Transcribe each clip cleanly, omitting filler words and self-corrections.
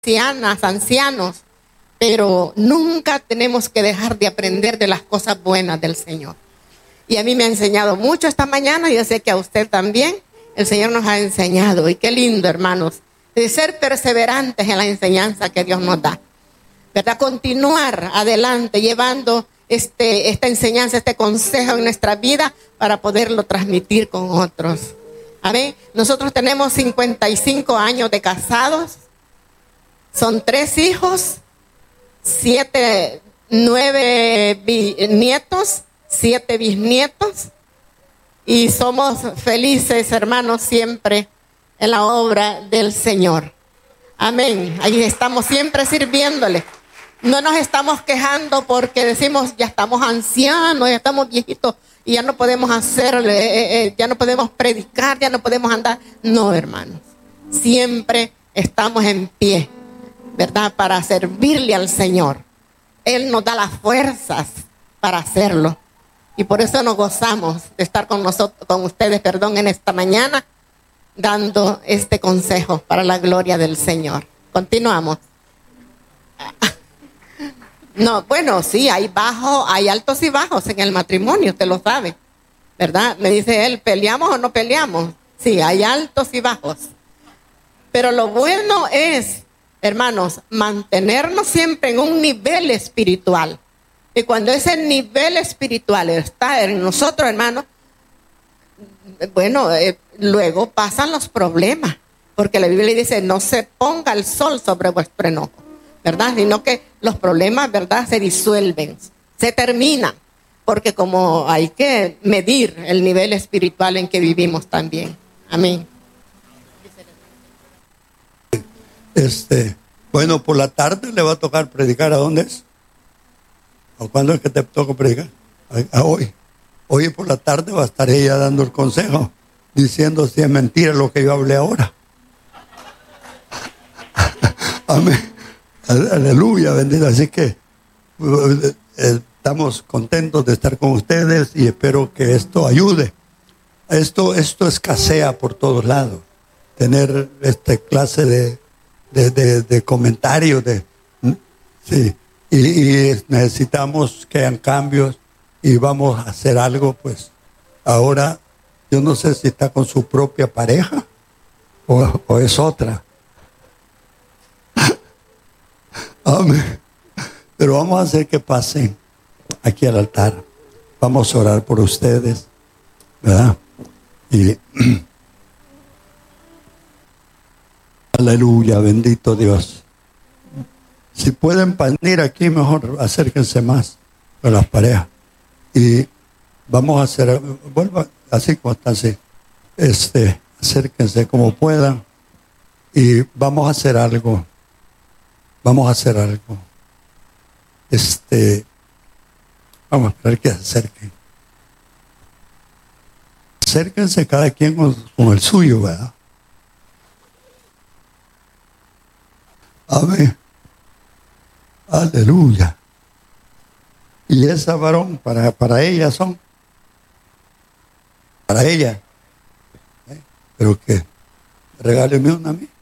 ancianos, pero nunca tenemos que dejar de aprender de las cosas buenas del Señor. Y a mí me ha enseñado mucho esta mañana, y yo sé que a usted también, el Señor nos ha enseñado. Y qué lindo, hermanos, de ser perseverantes en la enseñanza que Dios nos da, ¿verdad? Continuar adelante, llevando esta enseñanza, este consejo en nuestra vida para poderlo transmitir con otros. Amén. Nosotros tenemos 55 años de casados, son 3 hijos, 9 nietos, 7 bisnietos, y somos felices, hermanos, siempre en la obra del Señor. Amén. Ahí estamos siempre sirviéndole. No nos estamos quejando porque decimos ya estamos ancianos, ya estamos viejitos y ya no podemos hacer, ya no podemos predicar, ya no podemos andar. No, hermanos, siempre estamos en pie, ¿verdad? Para servirle al Señor. Él nos da las fuerzas para hacerlo. Y por eso nos gozamos de estar con ustedes, en esta mañana, dando este consejo para la gloria del Señor. Continuamos. No, bueno, sí, hay altos y bajos en el matrimonio, usted lo sabe, ¿verdad? Me dice él, ¿peleamos o no peleamos? Sí, hay altos y bajos. Pero lo bueno es, hermanos, mantenernos siempre en un nivel espiritual. Y cuando ese nivel espiritual está en nosotros, hermanos, bueno, luego pasan los problemas. Porque la Biblia dice, no se ponga el sol sobre vuestro enojo, ¿verdad? Sino que los problemas, ¿verdad?, se disuelven, se terminan. Porque como hay que medir el nivel espiritual en que vivimos también. Amén. Bueno, por la tarde le va a tocar predicar. ¿A dónde es? ¿O cuándo es que te toca predicar? Hoy. Hoy por la tarde va a estar ella dando el consejo, diciendo si es mentira lo que yo hablé ahora. Amén. Aleluya, bendito. Así que estamos contentos de estar con ustedes y espero que esto ayude. Esto escasea por todos lados. Tener esta clase de comentarios, sí. Y necesitamos que hayan cambios y vamos a hacer algo. Pues ahora yo no sé si está con su propia pareja o es otra. Amén. Pero vamos a hacer que pasen aquí al altar. Vamos a orar por ustedes, ¿verdad? Y aleluya, bendito Dios. Si pueden venir aquí, mejor acérquense más a las parejas. Y vamos a hacer, vuelva así como está, así. Acérquense como puedan. Y vamos a hacer algo. Vamos a hacer algo. Vamos a esperar que se acerquen. Acérquense cada quien con el suyo, ¿verdad? Amén. Aleluya. Y esa varón, para ella son. Para ella. Pero que regáleme una a mí.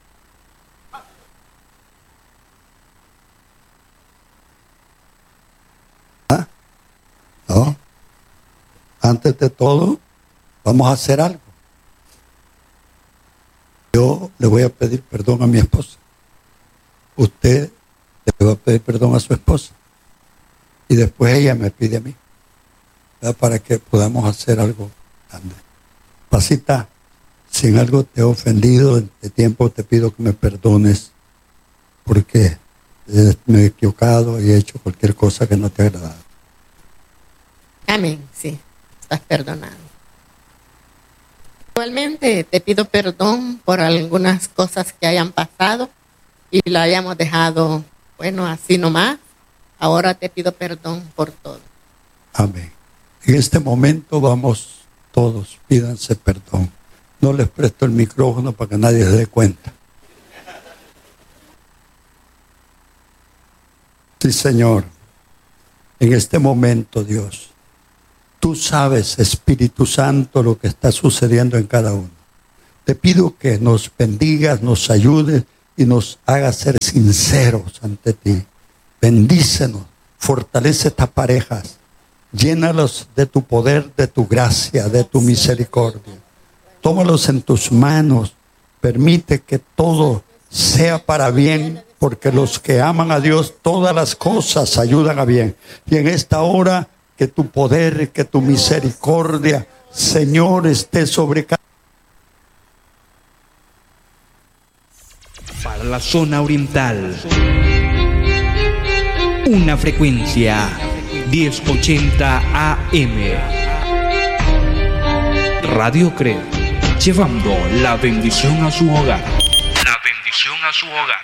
No. Antes de todo, vamos a hacer algo. Yo le voy a pedir perdón a mi esposa. Usted le va a pedir perdón a su esposa. Y después ella me pide a mí. ¿Verdad? Para que podamos hacer algo grande. Pasita, si en algo te he ofendido en este tiempo, te pido que me perdones. Porque me he equivocado y he hecho cualquier cosa que no te ha agradado. Amén, sí, estás perdonado. Igualmente te pido perdón por algunas cosas que hayan pasado y la hayamos dejado, así nomás. Ahora te pido perdón por todo. Amén. En este momento vamos todos, pídanse perdón. No les presto el micrófono para que nadie se dé cuenta. Sí, Señor. En este momento, Dios, tú sabes, Espíritu Santo, lo que está sucediendo en cada uno. Te pido que nos bendigas, nos ayudes, y nos haga ser sinceros ante ti. Bendícenos, fortalece estas parejas, llénalos de tu poder, de tu gracia, de tu misericordia. Tómalos en tus manos, permite que todo sea para bien, porque los que aman a Dios, todas las cosas ayudan a bien. Y en esta hora, que tu poder, que tu misericordia, Señor, esté sobre cada. Para la zona oriental, una frecuencia 1080 AM. Radio Cred, llevando la bendición a su hogar. La bendición a su hogar.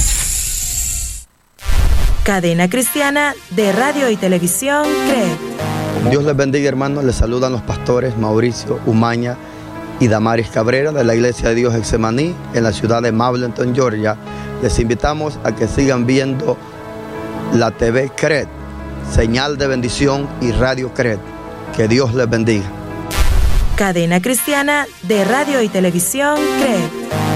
Cadena Cristiana de Radio y Televisión Cred. Dios les bendiga, hermanos. Les saludan los pastores Mauricio Umaña y Damaris Cabrera de la Iglesia de Dios Getsemaní en la ciudad de Mableton, Georgia. Les invitamos a que sigan viendo la TV Cred, señal de bendición, y Radio Cred. Que Dios les bendiga. Cadena Cristiana de Radio y Televisión Cred.